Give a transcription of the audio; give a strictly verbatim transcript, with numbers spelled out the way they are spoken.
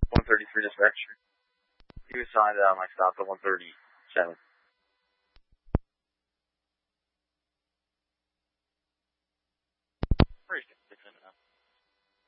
one thirty-three dispatch. He was signed uh, my stop at one thirty-seven.